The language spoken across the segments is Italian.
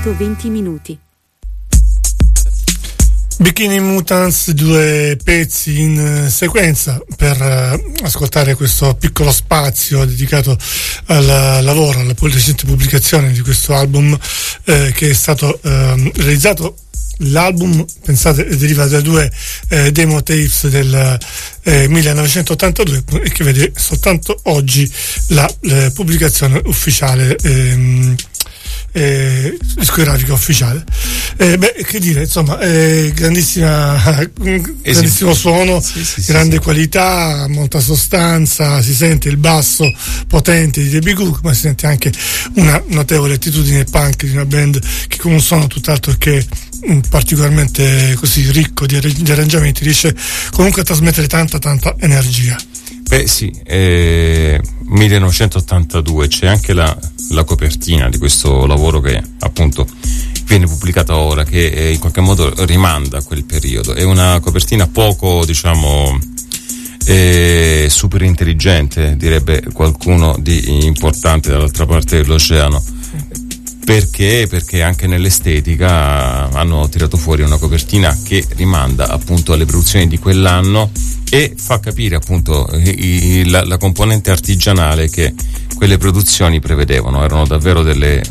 120 minuti. Bikini Mutants, 2 pezzi in sequenza per ascoltare questo piccolo spazio dedicato al lavoro, alla recente pubblicazione di questo album che è stato realizzato. L'album, pensate, deriva da 2 demo tapes del 1982 e che vede soltanto oggi la pubblicazione ufficiale, discografica ufficiale. Che dire, insomma, grandissimo suono, grande qualità, molta sostanza, si sente il basso potente di David Cook, ma si sente anche una notevole attitudine punk di una band che con un suono tutt'altro che particolarmente così ricco di arrangiamenti riesce comunque a trasmettere tanta energia. 1982, c'è anche la copertina di questo lavoro che appunto viene pubblicata ora, che in qualche modo rimanda a quel periodo. È una copertina poco, diciamo, super intelligente, direbbe qualcuno di importante dall'altra parte dell'oceano. Perché anche nell'estetica hanno tirato fuori una copertina che rimanda appunto alle produzioni di quell'anno e fa capire appunto la componente artigianale che quelle produzioni prevedevano. Erano davvero delle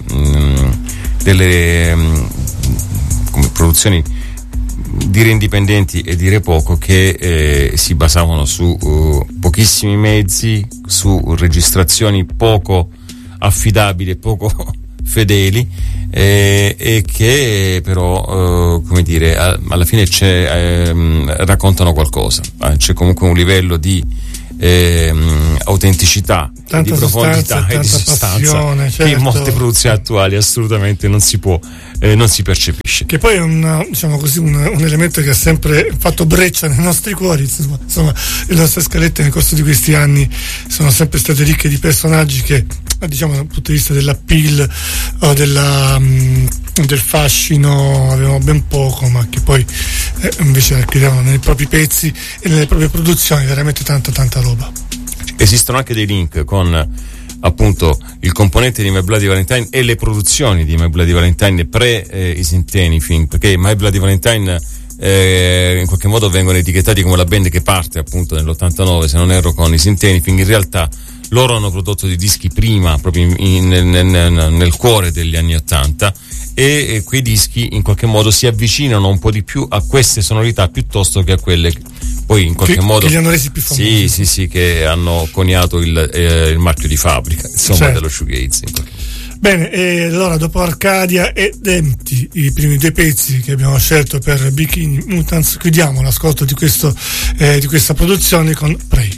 come produzioni dire indipendenti e dire poco, che si basavano su pochissimi mezzi, su registrazioni poco affidabili e poco fedeli, e che però come dire alla fine raccontano qualcosa. C'è comunque un livello di autenticità, tanta di profondità e di sostanza, che certo, in molte produzioni attuali assolutamente non si percepisce. Che poi è un elemento che ha sempre fatto breccia nei nostri cuori. Insomma, le nostre scalette nel corso di questi anni sono sempre state ricche di personaggi che, diciamo, dal punto di vista dell'appeal o del fascino avevano ben poco, ma che poi invece acquisivano nei propri pezzi e nelle proprie produzioni veramente tanta roba. Esistono anche dei link con appunto il componente di My Bloody Valentine e le produzioni di My Bloody Valentine pre i Anything, perché My Bloody Valentine in qualche modo vengono etichettati come la band che parte appunto nell'89, se non erro, con i Anything. In realtà loro hanno prodotto dei dischi prima, proprio nel cuore degli anni 80, e quei dischi in qualche modo si avvicinano un po' di più a queste sonorità piuttosto che a quelle poi in qualche modo che li hanno resi più famosi. Sì, che hanno coniato il marchio di fabbrica, insomma, certo, dello shoegaze. Bene, e allora dopo Arcadia ed Empty, i primi 2 pezzi che abbiamo scelto per Bikini Mutants, chiudiamo l'ascolto di questa produzione con Pray.